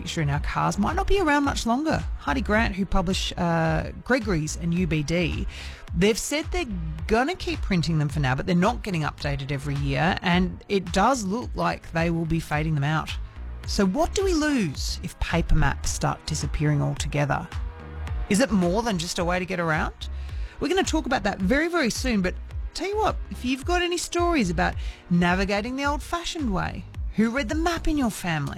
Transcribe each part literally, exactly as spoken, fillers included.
picture in our cars might not be around much longer. Hardy Grant, who publish uh, Gregory's and U B D, they've said they're going to keep printing them for now, but they're not getting updated every year, and it does look like they will be fading them out. So what do we lose if paper maps start disappearing altogether? Is it more than just a way to get around? We're going to talk about that very, very soon, but tell you what, if you've got any stories about navigating the old-fashioned way, who read the map in your family,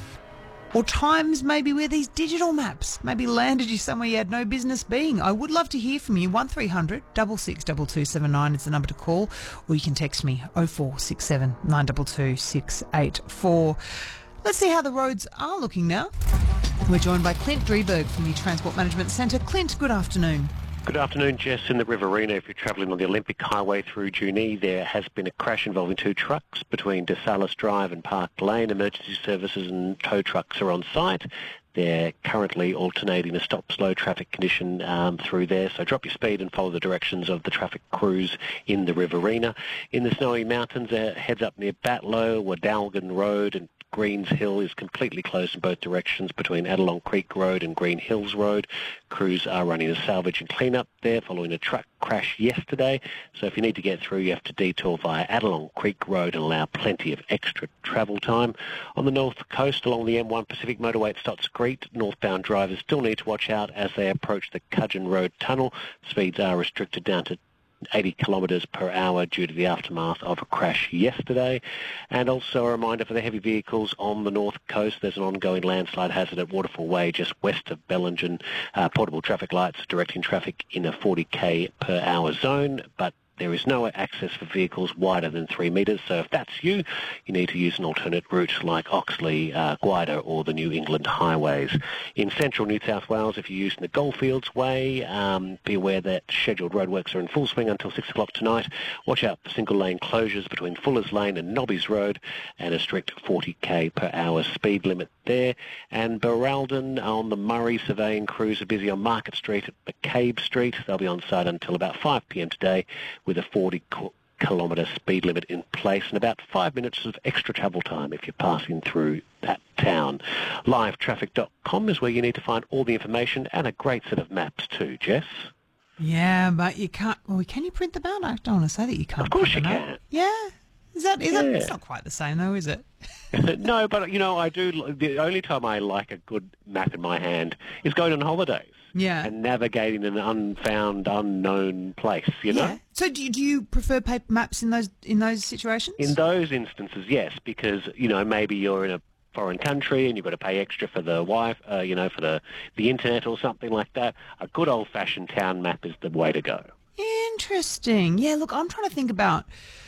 or times maybe where these digital maps maybe landed you somewhere you had no business being, I would love to hear from you. one three hundred six six two two seven nine is the number to call, or you can text me oh four six seven nine two two six eight four. Let's see how the roads are looking now. We're joined by Clint Drieberg from the Transport Management Centre. Clint, good afternoon. Good afternoon, Jess. In the Riverina, if you're travelling on the Olympic Highway through Junee, there has been a crash involving two trucks between DeSalis Drive and Park Lane. Emergency services and tow trucks are on site. They're currently alternating a stop-slow traffic condition um, through there, so drop your speed and follow the directions of the traffic crews in the Riverina. In the Snowy Mountains, uh, heads up near Batlow, Wadalgan Road and Greens Hill is completely closed in both directions between Adelong Creek Road and Green Hills Road. Crews are running a salvage and clean-up there following a truck crash yesterday. So if you need to get through, you have to detour via Adelong Creek Road and allow plenty of extra travel time. On the north coast, along the M one Pacific Motorway at Stotts Creek, northbound drivers still need to watch out as they approach the Cudgeon Road Tunnel. Speeds are restricted down to eighty kilometres per hour due to the aftermath of a crash yesterday. And also a reminder for the heavy vehicles on the north coast, there's an ongoing landslide hazard at Waterfall Way just west of Bellingen. Uh, portable traffic lights directing traffic in a forty k per hour zone, but there is no access for vehicles wider than three metres, so if that's you, you need to use an alternate route like Oxley, uh, Gwydir or the New England highways. In central New South Wales, if you're using the Goldfields Way, um, be aware that scheduled roadworks are in full swing until six o'clock tonight. Watch out for single-lane closures between Fullers Lane and Nobbies Road and a strict forty k per hour speed limit there. And Baraldon on the Murray surveying crews are busy on Market Street at McCabe Street. They'll be on site until about five p m today with a forty kilometre speed limit in place and about five minutes of extra travel time if you're passing through that town. live traffic dot com is where you need to find all the information and a great set of maps too, Jess. Yeah, but you can't... Well, can you print them out? I don't want to say that you can't. Of course you print them can. out. Yeah. Is that... Is Yeah. that... It's not quite the same, though, is it? No, but, you know, I do... The only time I like a good map in my hand is going on holidays. Yeah. And navigating an unfound, unknown place, you know? Yeah. So do you, do you prefer paper maps in those in those situations? In those instances, yes, because, you know, maybe you're in a foreign country and you've got to pay extra for the Wi, uh, you know, for the, the internet or something like that. A good old-fashioned town map is the way to go. Interesting. Yeah, look, I'm trying to think about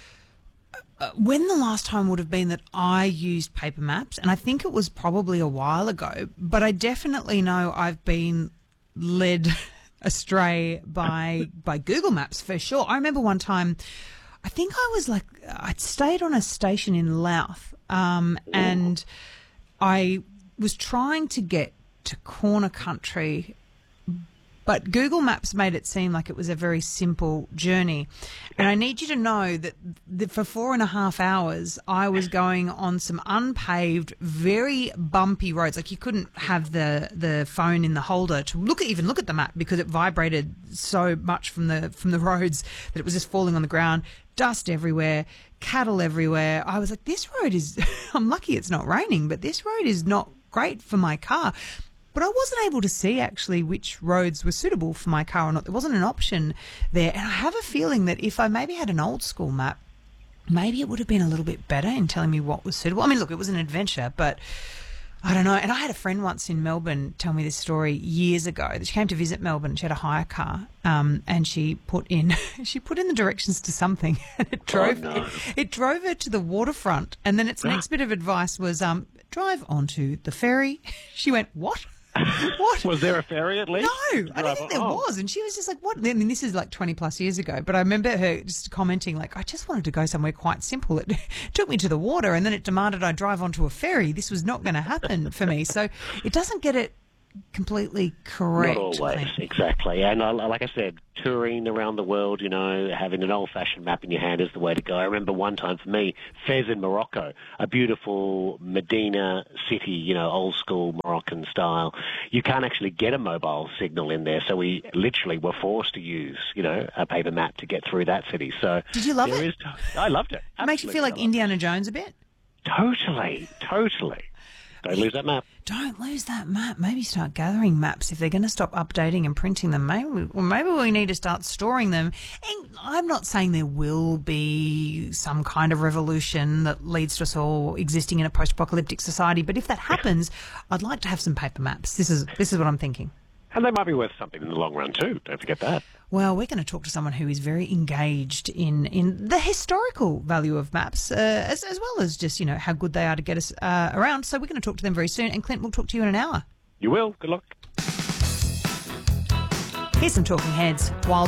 uh, when the last time would have been that I used paper maps, and I think it was probably a while ago, but I definitely know I've been led astray by by Google Maps for sure. I remember one time, I think I was like, I'd stayed on a station in Louth, um, and I was trying to get to Corner Country, but Google Maps made it seem like it was a very simple journey. And I need you to know that, that for four and a half hours, I was going on some unpaved, very bumpy roads. Like you couldn't have the, the phone in the holder to look at, even look at the map because it vibrated so much from the from the roads that it was just falling on the ground. Dust everywhere, cattle everywhere. I was like, this road is, I'm lucky it's not raining, but this road is not great for my car. But I wasn't able to see actually which roads were suitable for my car or not. There wasn't an option there. And I have a feeling that if I maybe had an old school map, maybe it would have been a little bit better in telling me what was suitable. I mean, look, it was an adventure, but I don't know. And I had a friend once in Melbourne tell me this story years ago that she came to visit Melbourne. She had a hire car, um, and she put in she put in the directions to something, and it drove oh, no. it, it drove her to the waterfront. And then its next bit of advice was um, drive onto the ferry. She went, what? What? Was there a ferry at least? No, I don't think there oh. was. And she was just like, what? I mean, this is like twenty plus years ago. But I remember her just commenting, like, I just wanted to go somewhere quite simple. It took me to the water and then it demanded I drive onto a ferry. This was not going to happen for me. So it doesn't get it completely correct? Not always, Clint? exactly. And uh, like I said, touring around the world, you know, having an old-fashioned map in your hand is the way to go. I remember one time for me, Fez in Morocco, a beautiful Medina city, you know, old-school Moroccan style. You can't actually get a mobile signal in there, so we literally were forced to use, you know, a paper map to get through that city. So Did you love there it? Is, I loved it. It makes you feel Absolutely, like I loved Indiana Jones a bit? it. Totally, totally. Don't lose that map. Don't lose that map. Maybe start gathering maps if they're going to stop updating and printing them. Maybe, we- or maybe we need to start storing them. And I'm not saying there will be some kind of revolution that leads to us all existing in a post-apocalyptic society, but if that happens, I'd like to have some paper maps. This is this is what I'm thinking. And they might be worth something in the long run too. Don't forget that. Well, we're going to talk to someone who is very engaged in, in the historical value of maps, uh, as, as well as just, you know, how good they are to get us uh, around. So we're going to talk to them very soon. And Clint, we'll talk to you in an hour. You will. Good luck. Here's some Talking Heads. Wild